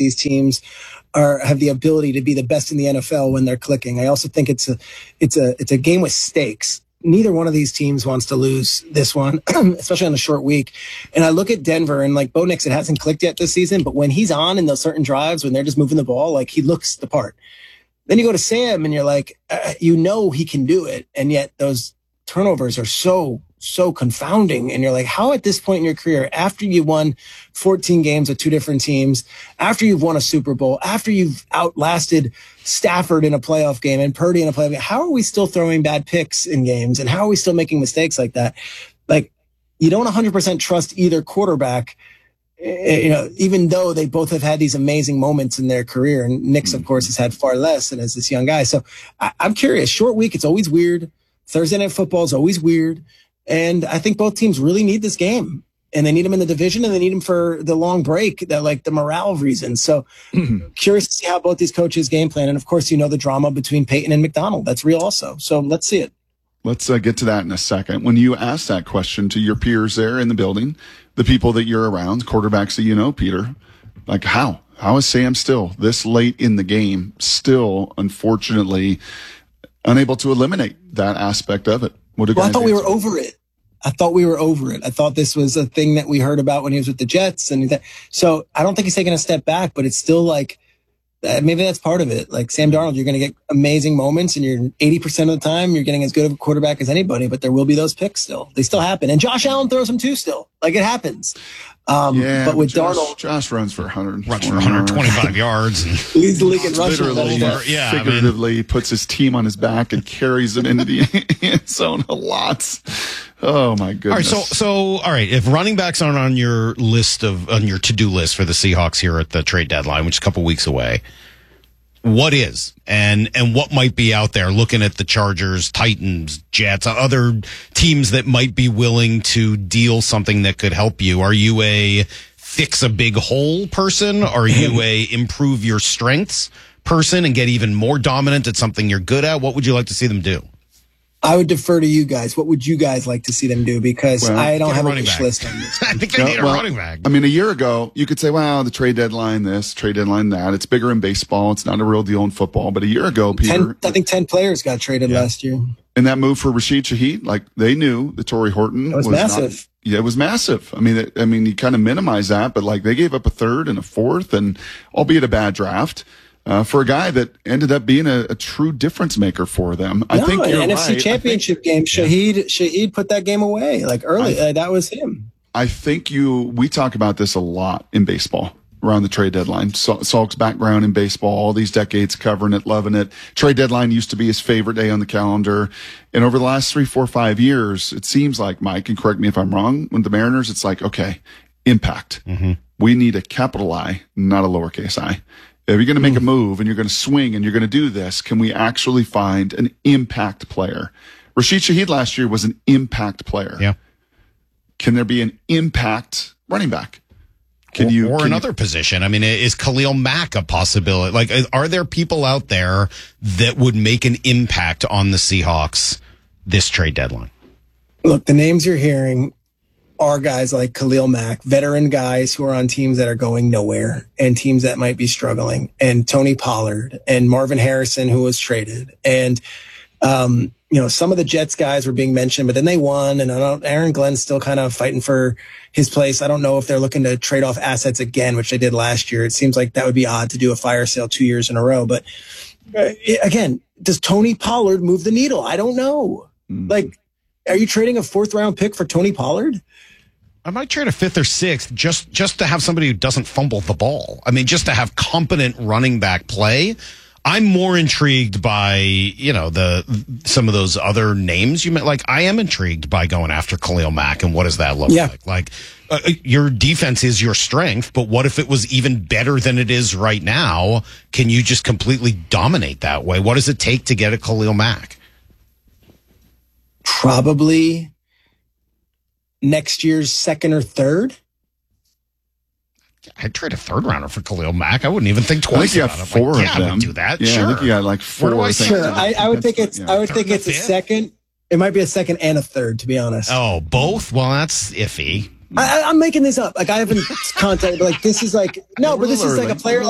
these teams have the ability to be the best in the NFL when they're clicking. I also think it's a game with stakes. Neither one of these teams wants to lose this one, especially on a short week. And I look at Denver and like Bo Nix, it hasn't clicked yet this season, but when he's on in those certain drives, when they're just moving the ball, like he looks the part. Then you go to Sam and you're like, he can do it. And yet those turnovers are so confounding. And you're like, how at this point in your career, after you won 14 games with two different teams, after you've won a Super Bowl, after you've outlasted Stafford in a playoff game and Purdy in a playoff game, how are we still throwing bad picks in games? And how are we still making mistakes like that? Like, you don't 100% trust either quarterback, even though they both have had these amazing moments in their career. And Nix, of course, has had far less and is this young guy. So I'm curious. Short week, it's always weird. Thursday Night Football is always weird. And I think both teams really need this game. And they need him in the division, and they need him for the long break, that like the morale reasons. So curious to see how both these coaches game plan. And of course, the drama between Peyton and McDonald. That's real also. So let's see it. Let's get to that in a second. When you ask that question to your peers there in the building, the people that you're around, quarterbacks that Peter, like how is Sam still this late in the game, still unfortunately unable to eliminate that aspect of it? I thought we were over it. I thought this was a thing that we heard about when he was with the Jets. So I don't think he's taking a step back, but it's still like, maybe that's part of it. Like Sam Darnold, you're going to get amazing moments, and you're 80% of the time you're getting as good of a quarterback as anybody, but there will be those picks still. They still happen. And Josh Allen throws them too still. Like it happens. But with Darnold, Josh runs for 125 yards. And he's the league in rushing. Figuratively puts his team on his back and carries them into the end zone a lot. Oh my goodness! All right. If running backs aren't on your to-do list for the Seahawks here at the trade deadline, which is a couple weeks away, what is and what might be out there? Looking at the Chargers, Titans, Jets, other teams that might be willing to deal something that could help you. Are you a fix a big hole person? Are you a improve your strengths person and get even more dominant at something you're good at? What would you like to see them do? I would defer to you guys. What would you guys like to see them do? Because I don't have a wish list on this. I think they need a running back. I mean, a year ago, you could say, wow, the trade deadline this, trade deadline that. It's bigger in baseball. It's not a real deal in football. But a year ago, Peter. I think 10 players got traded last year. And that move for Rashid Shaheed, like they knew that Torrey Horton was massive. It was massive. I mean, you kind of minimize that, but like they gave up a third and a fourth, and albeit a bad draft. For a guy that ended up being a true difference maker for them. I think you're NFC right. Championship game, Shaheed put that game away like early. That was him. I think we talk about this a lot in baseball around the trade deadline. Salk's background in baseball, all these decades covering it, loving it. Trade deadline used to be his favorite day on the calendar. And over the last 3, 4, 5 years, it seems like, Mike, and correct me if I'm wrong, with the Mariners, it's like, okay, impact. Mm-hmm. We need a capital I, not a lowercase I. If you're going to make a move and you're going to swing and you're going to do this, can we actually find an impact player? Rashid Shaheed last year was an impact player. Yeah. Can there be an impact running back? Another position? I mean, is Khalil Mack a possibility? Like, are there people out there that would make an impact on the Seahawks this trade deadline? Look, the names you're hearing are guys like Khalil Mack, veteran guys who are on teams that are going nowhere and teams that might be struggling, and Tony Pollard and Marvin Harrison, who was traded. And, some of the Jets guys were being mentioned, but then they won, and Aaron Glenn's still kind of fighting for his place. I don't know if they're looking to trade off assets again, which they did last year. It seems like that would be odd to do a fire sale 2 years in a row. But again, does Tony Pollard move the needle? I don't know. Like, are you trading a 4th round pick for Tony Pollard? I might trade a 5th or 6th just to have somebody who doesn't fumble the ball. I mean, just to have competent running back play. I'm more intrigued by, some of those other names you meant. Like, I am intrigued by going after Khalil Mack, and what does that look like? Like, your defense is your strength, but what if it was even better than it is right now? Can you just completely dominate that way? What does it take to get a Khalil Mack? Probably next year's 2nd or 3rd. I'd trade a 3rd rounder for Khalil Mack. I wouldn't even think twice about it. I think you have 4 of them. I would do that. Yeah, sure. I think you got like 4. Where do I sure. I would think it's. I would think it's a 2nd. It might be a 2nd and a 3rd, to be honest. Oh, both? Well, that's iffy. I'm making this up. Like, I haven't contacted. Like, this is like no, but this is like a player.